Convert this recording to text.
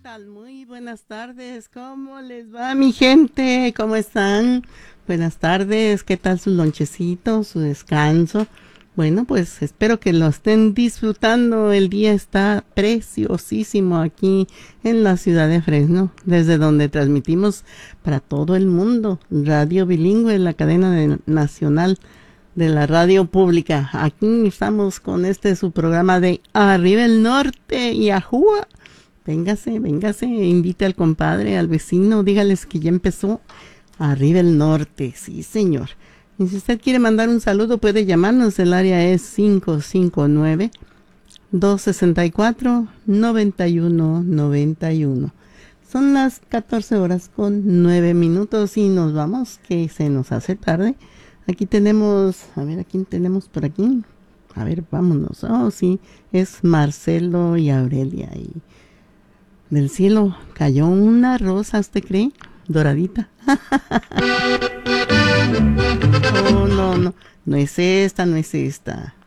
tal? Muy buenas tardes. ¿Cómo les va, mi gente? ¿Cómo están? Buenas tardes. ¿Qué tal su lonchecito, su descanso? Bueno, pues espero que lo estén disfrutando. El día está preciosísimo aquí en la ciudad de Fresno, desde donde transmitimos para todo el mundo. Radio Bilingüe, la nacional de la radio pública. Aquí estamos con su programa de Arriba el Norte y Ajúa. Véngase, véngase, invite al compadre, al vecino, dígales que ya empezó Arriba el Norte, sí señor. Y si usted quiere mandar un saludo puede llamarnos, el área es 559-264-9191. Son las 14 horas con 9 minutos y nos vamos, que se nos hace tarde. Aquí tenemos, a ver, ¿a quién tenemos por aquí? A ver, vámonos. Oh, sí, es Marcelo y Aurelia. Y del cielo cayó una rosa, ¿usted cree? Doradita. Oh, no, no, no es esta, no es esta.